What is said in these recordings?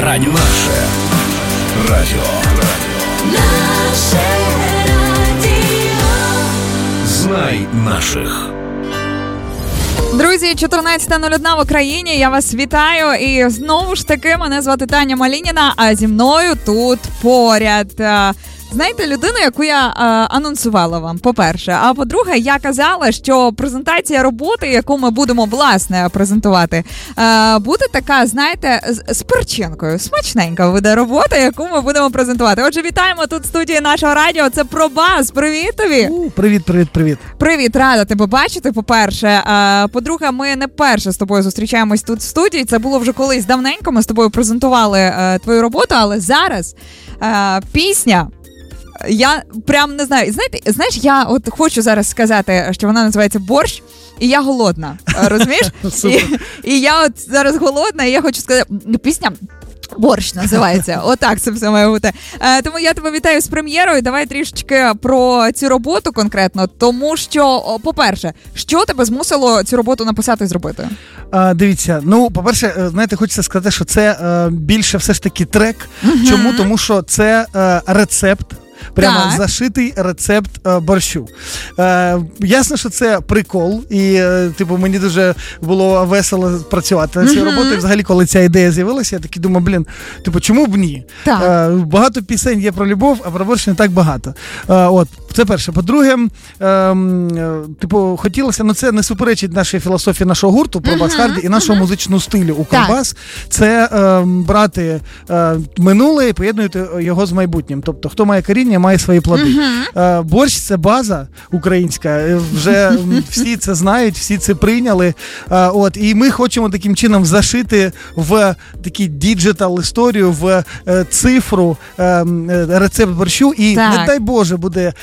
радіо. Наше радіо. Наше радіо. Знай наших. Друзі, 14:01 в Україні. Я вас вітаю. І знову ж таки, мене звати Таня Малініна, а зі мною тут поряд. Знаєте, людину, яку я анонсувала вам, по-перше. А по-друге, я казала, що презентація роботи, яку ми будемо, власне, презентувати, буде така, знаєте, з перчинкою. Смачненька буде робота, яку ми будемо презентувати. Отже, вітаємо тут в студії нашого радіо. Це Пробас. Привіт тобі! Привіт. Привіт, рада тебе бачити, по-перше. По-друге, ми не перше з тобою зустрічаємось тут в студії. Це було вже колись давненько, ми з тобою презентували твою роботу, але зараз пісня. Я прям не знаю. Знаєш, я от хочу зараз сказати, що вона називається «Борщ», і я голодна, розумієш? І я от зараз голодна, і я хочу сказати, пісня «Борщ» називається. Отак це все має бути. Тому я тебе вітаю з прем'єрою. Давай трішечки про цю роботу конкретно. Тому що, по-перше, що тебе змусило цю роботу написати і зробити? Дивіться, по-перше, знаєте, хочеться сказати, що це більше все ж таки трек. Чому? Тому що це рецепт. Прямо зашитий рецепт борщу. Ясно, що це прикол, і мені дуже було весело працювати на цій роботі. І взагалі, коли ця ідея з'явилася, я такий думаю, чому б ні? Багато пісень є про любов, а про борщ не так багато. Це перше. По-друге, хотілося, це не суперечить нашій філософії нашого гурту про бас-харді і нашого музичного стилю Укрбас. Це брати минуле і поєднувати його з майбутнім. Тобто, хто має коріння, має свої плоди. Борщ – це база українська. Вже всі це знають, всі це прийняли. І ми хочемо таким чином зашити в такий діджитал-історію, в цифру рецепт борщу. І не дай Боже буде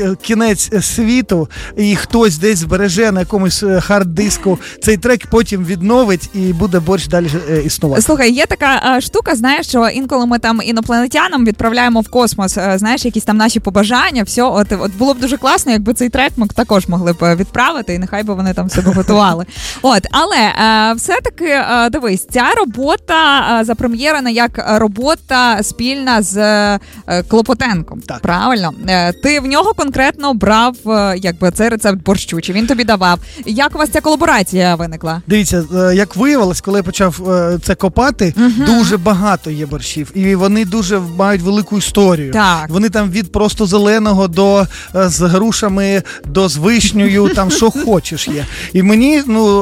кінець світу, і хтось десь збереже на якомусь хард-диску цей трек, потім відновить, і буде борщ далі існувати. Слухай, є така штука, знаєш, що інколи ми там інопланетянам відправляємо в космос, знаєш, якісь там наші побажання, все, от було б дуже класно, якби цей трек ми також могли б відправити, і нехай би вони там себе готували. Але все-таки, дивись, ця робота запрем'єрена як робота спільна з Клопотенком. Так. Правильно? Ти в нього конкретно брав, цей рецепт борщу, чи він тобі давав? Як у вас ця колаборація виникла? Дивіться, як виявилось, коли я почав це копати, дуже багато є борщів, і вони дуже мають велику історію. Так. Вони там від просто зеленого до з грушами, до з вишнею, там що хочеш є. І мені,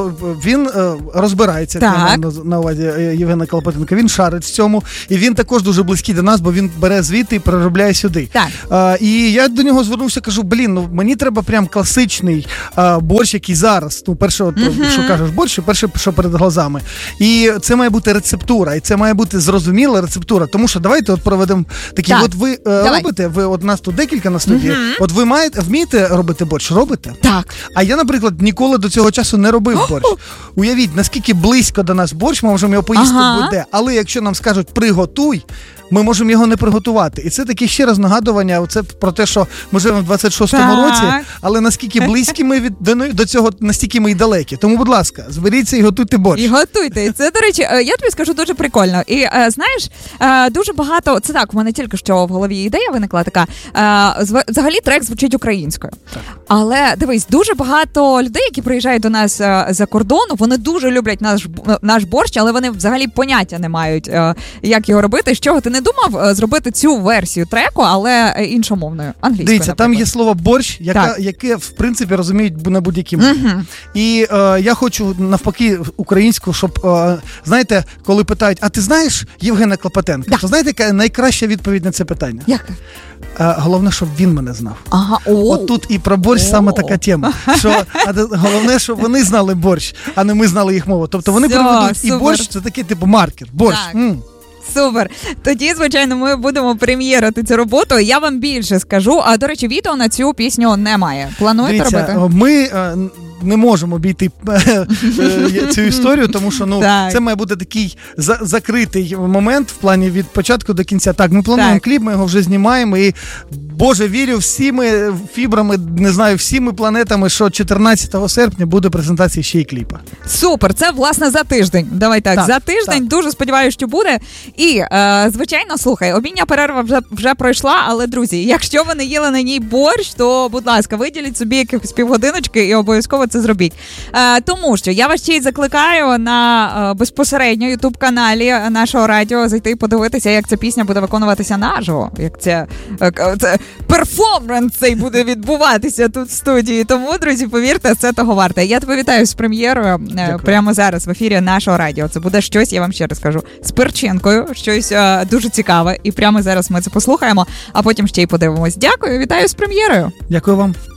він розбирається, на увазі Євгена Клопотенка, він шарить в цьому, і він також дуже близький до нас, бо він бере звідти і переробляє сюди. Так. І я до нього звернувся, кажу, мені треба прям класичний борщ, який зараз, перше, що кажеш, борщ, перше, що перед глазами. І це має бути рецептура, і це має бути зрозуміла рецептура, тому що давайте проведемо такі, ви робите, от нас тут декілька на студії, от ви вмієте робити борщ? Робите? Так. А я, наприклад, ніколи до цього часу не робив борщ. Уявіть, наскільки близько до нас борщ, ми можемо його поїсти будь-де, але якщо нам скажуть «приготуй», ми можемо його не приготувати. І це таке ще раз нагадування про те, що ми живемо в 26-му році, але наскільки близькі ми до цього, настільки ми й далекі. Тому, будь ласка, зберіться і готуйте борщ. І готуйте. І це, до речі, я тобі скажу, дуже прикольно. І, знаєш, дуже багато, це так, у мене тільки що в голові ідея виникла така, взагалі трек звучить українською. Так. Але, дивись, дуже багато людей, які приїжджають до нас за кордону, вони дуже люблять наш борщ, але вони взагалі поняття не мають, як його робити. З чого ти не думав зробити цю версію треку, але іншомовною, англійською, Дивіться, наприклад. там є слово «борщ», яке, в принципі, розуміють на будь-якій мові. І я хочу, навпаки, українську, щоб, знаєте, коли питають, а ти знаєш Євгена Клопотенка? То знаєте, яка найкраща відповідь на це питання? Яка? Головне, щоб він мене знав. От тут і про борщ саме така тема. Головне, щоб вони знали борщ, а не ми знали їх мову. Тобто вони приведуть, і борщ – це такий, маркер. Борщ. Супер. Тоді, звичайно, ми будемо прем'єрити цю роботу. Я вам більше скажу. А, до речі, відео на цю пісню немає. Плануєте робити? Ми не можемо обійти цю історію, тому що це має бути такий закритий момент в плані від початку до кінця. Так, ми плануємо кліп, ми його вже знімаємо і, Боже, вірю всіми фібрами, не знаю, всіми планетами, що 14 серпня буде презентація ще й кліпа. Супер, це, власне, за тиждень. Давай так, за тиждень, дуже сподіваюся, що буде. І, звичайно, слухай, обідня перерва вже пройшла, але, друзі, якщо ви не їли на ній борщ, то, будь ласка, виділіть собі якихось півгодиночки і обов'язково це зробіть. Тому що я вас ще й закликаю на безпосередньо ютуб-каналі нашого радіо зайти і подивитися, як ця пісня буде виконуватися наживо, як це перформанс цей буде відбуватися тут в студії. Тому, друзі, повірте, це того варте. Я тебе вітаю з прем'єрою. Дякую. Прямо зараз в ефірі нашого радіо. Це буде щось, я вам ще раз кажу, з перчинкою, щось дуже цікаве. І прямо зараз ми це послухаємо, а потім ще й подивимось. Дякую, вітаю з прем'єрою. Дякую вам.